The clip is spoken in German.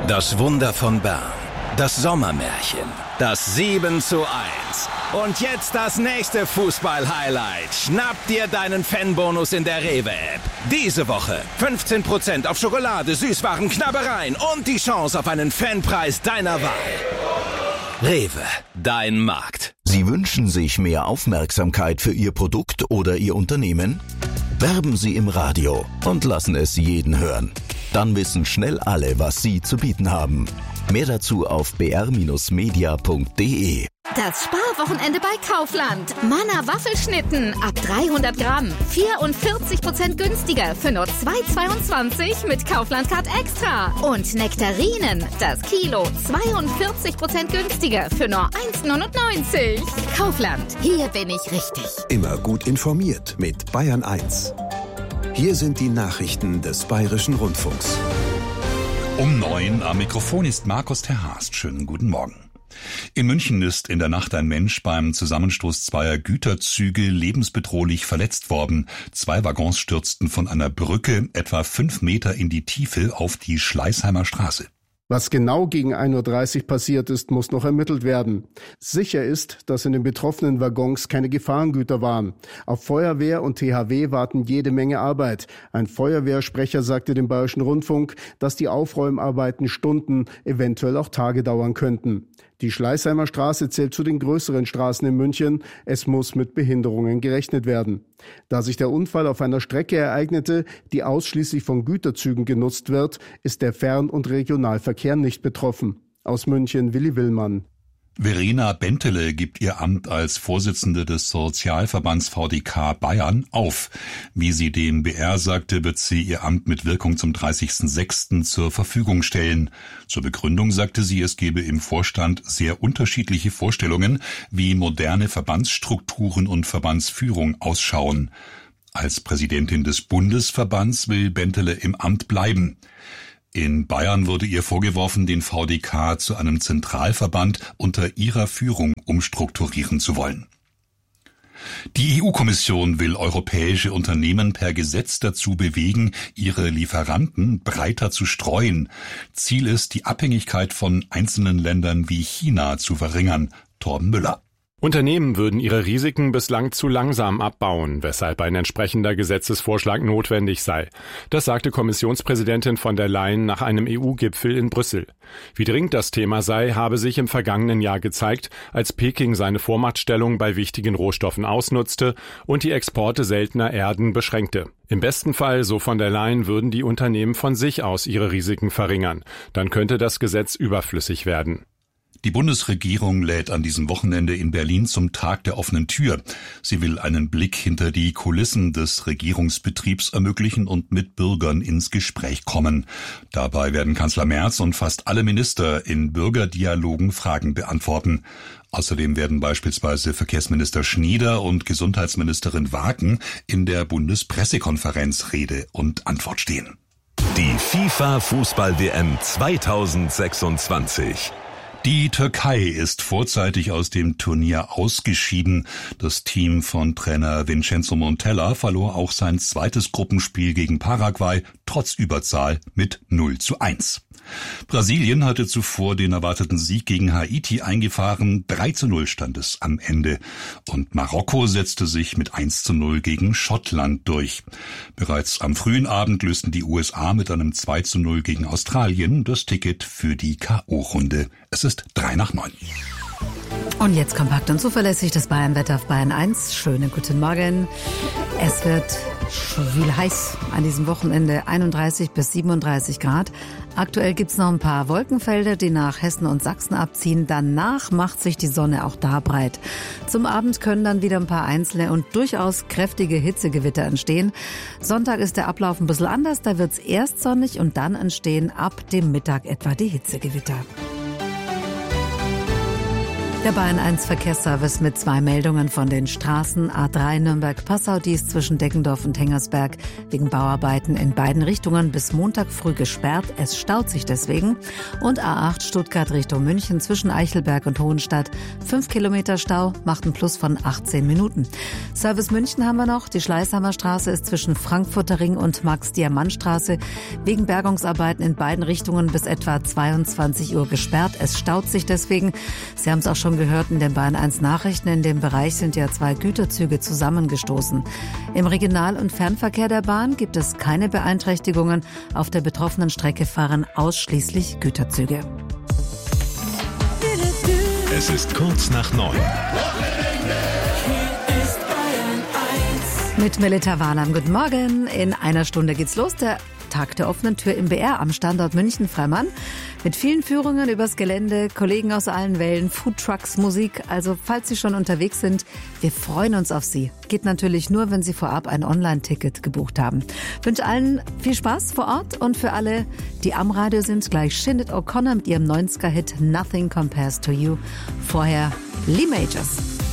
Das Wunder von Bern. Das Sommermärchen. Das 7:1. Und jetzt das nächste Fußball-Highlight. Schnapp dir deinen Fanbonus in der Rewe-App. Diese Woche 15% auf Schokolade, Süßwaren, Knabbereien und die Chance auf einen Fanpreis deiner Wahl. Rewe, dein Markt. Sie wünschen sich mehr Aufmerksamkeit für Ihr Produkt oder Ihr Unternehmen? Werben Sie im Radio und lassen es jeden hören. Dann wissen schnell alle, was Sie zu bieten haben. Mehr dazu auf br-media.de. Das Sparwochenende bei Kaufland. Manna Waffelschnitten ab 300 Gramm. 44% günstiger für nur 2,22 mit Kaufland Card Extra. Und Nektarinen, das Kilo 42% günstiger für nur 1,99. Kaufland, hier bin ich richtig. Immer gut informiert mit Bayern 1. Hier sind die Nachrichten des Bayerischen Rundfunks. Um 9 am Mikrofon ist Markus Terhast. Schönen guten Morgen. In München ist in der Nacht ein Mensch beim Zusammenstoß zweier Güterzüge lebensbedrohlich verletzt worden. 2 Waggons stürzten von einer Brücke etwa 5 Meter in die Tiefe auf die Schleißheimer Straße. Was genau gegen 1:30 Uhr passiert ist, muss noch ermittelt werden. Sicher ist, dass in den betroffenen Waggons keine Gefahrengüter waren. Auf Feuerwehr und THW warten jede Menge Arbeit. Ein Feuerwehrsprecher sagte dem Bayerischen Rundfunk, dass die Aufräumarbeiten Stunden, eventuell auch Tage dauern könnten. Die Schleißheimer Straße zählt zu den größeren Straßen in München. Es muss mit Behinderungen gerechnet werden. Da sich der Unfall auf einer Strecke ereignete, die ausschließlich von Güterzügen genutzt wird, ist der Fern- und Regionalverkehr nicht betroffen. Aus München Willi Willmann. Verena Bentele gibt ihr Amt als Vorsitzende des Sozialverbands VDK Bayern auf. Wie sie dem BR sagte, wird sie ihr Amt mit Wirkung zum 30.06. zur Verfügung stellen. Zur Begründung sagte sie, es gebe im Vorstand sehr unterschiedliche Vorstellungen, wie moderne Verbandsstrukturen und Verbandsführung ausschauen. Als Präsidentin des Bundesverbands will Bentele im Amt bleiben. In Bayern wurde ihr vorgeworfen, den VDK zu einem Zentralverband unter ihrer Führung umstrukturieren zu wollen. Die EU-Kommission will europäische Unternehmen per Gesetz dazu bewegen, ihre Lieferanten breiter zu streuen. Ziel ist, die Abhängigkeit von einzelnen Ländern wie China zu verringern. Torben Müller. Unternehmen würden ihre Risiken bislang zu langsam abbauen, weshalb ein entsprechender Gesetzesvorschlag notwendig sei. Das sagte Kommissionspräsidentin von der Leyen nach einem EU-Gipfel in Brüssel. Wie dringend das Thema sei, habe sich im vergangenen Jahr gezeigt, als Peking seine Vormachtstellung bei wichtigen Rohstoffen ausnutzte und die Exporte seltener Erden beschränkte. Im besten Fall, so von der Leyen, würden die Unternehmen von sich aus ihre Risiken verringern. Dann könnte das Gesetz überflüssig werden. Die Bundesregierung lädt an diesem Wochenende in Berlin zum Tag der offenen Tür. Sie will einen Blick hinter die Kulissen des Regierungsbetriebs ermöglichen und mit Bürgern ins Gespräch kommen. Dabei werden Kanzler Merz und fast alle Minister in Bürgerdialogen Fragen beantworten. Außerdem werden beispielsweise Verkehrsminister Schnieder und Gesundheitsministerin Wagen in der Bundespressekonferenz Rede und Antwort stehen. Die FIFA-Fußball-WM 2026. Die Türkei ist vorzeitig aus dem Turnier ausgeschieden. Das Team von Trainer Vincenzo Montella verlor auch sein zweites Gruppenspiel gegen Paraguay trotz Überzahl mit 0:1. Brasilien hatte zuvor den erwarteten Sieg gegen Haiti eingefahren. 3:0 stand es am Ende. Und Marokko setzte sich mit 1:0 gegen Schottland durch. Bereits am frühen Abend lösten die USA mit einem 2:0 gegen Australien das Ticket für die K.O.-Runde. Es ist 8:03. Und jetzt kompakt und zuverlässig das Bayern-Wetter auf Bayern 1. Schönen guten Morgen. Es wird schwül heiß an diesem Wochenende, 31 bis 37 Grad. Aktuell gibt's noch ein paar Wolkenfelder, die nach Hessen und Sachsen abziehen. Danach macht sich die Sonne auch da breit. Zum Abend können dann wieder ein paar einzelne und durchaus kräftige Hitzegewitter entstehen. Sonntag ist der Ablauf ein bisschen anders. Da wird's erst sonnig und dann entstehen ab dem Mittag etwa die Hitzegewitter. Der Bayern 1 Verkehrsservice mit 2 Meldungen von den Straßen. A3 Nürnberg-Passau, die ist zwischen Deggendorf und Hengersberg wegen Bauarbeiten in beiden Richtungen bis Montag früh gesperrt. Es staut sich deswegen. Und A8 Stuttgart Richtung München zwischen Eichelberg und Hohenstadt. 5 Kilometer Stau, macht einen Plus von 18 Minuten. Service München haben wir noch. Die Schleißheimer Straße ist zwischen Frankfurter Ring und Max-Diamant-Straße wegen Bergungsarbeiten in beiden Richtungen bis etwa 22 Uhr gesperrt. Es staut sich deswegen. Sie haben es auch schon gehört in den Bayern 1 Nachrichten. In dem Bereich sind ja 2 Güterzüge zusammengestoßen. Im Regional- und Fernverkehr der Bahn gibt es keine Beeinträchtigungen. Auf der betroffenen Strecke fahren ausschließlich Güterzüge. Es ist kurz nach 9. Mit Melita Warnam. Guten Morgen. In einer Stunde geht's los. Der Tag der offenen Tür im BR am Standort München-Freimann. Mit vielen Führungen übers Gelände, Kollegen aus allen Wellen, Foodtrucks, Musik. Also falls Sie schon unterwegs sind, wir freuen uns auf Sie. Geht natürlich nur, wenn Sie vorab ein Online-Ticket gebucht haben. Ich wünsche allen viel Spaß vor Ort und für alle, die am Radio sind, gleich Sinead O'Connor mit ihrem 90er-Hit Nothing Compares to You. Vorher Lee Majors.